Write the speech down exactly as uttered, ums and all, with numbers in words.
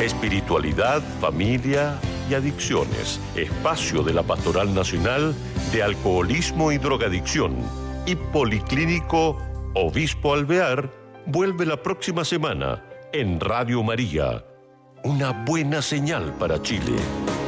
Espiritualidad, familia y adicciones. Espacio de la Pastoral Nacional de Alcoholismo y Drogadicción. Y Policlínico Obispo Alvear vuelve la próxima semana en Radio María. Una buena señal para Chile.